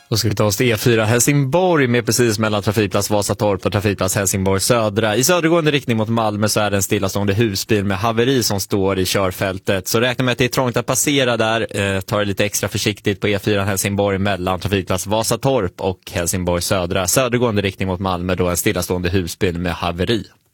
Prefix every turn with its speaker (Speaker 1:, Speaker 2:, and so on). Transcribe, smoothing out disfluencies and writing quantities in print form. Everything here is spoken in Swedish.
Speaker 1: Då ska vi ta oss till E4 Helsingborg med precis mellan trafikplats Vasatorp och trafikplats Helsingborg södra. I södergående riktning mot Malmö så är det en stillastående husbil med haveri som står i körfältet. Så räkna med att det är trångt att passera där. Ta det lite extra försiktigt på E4 Helsingborg mellan trafikplats Vasatorp och Helsingborg södra. Södergående riktning mot Malmö då en stillastående husbil med haveri.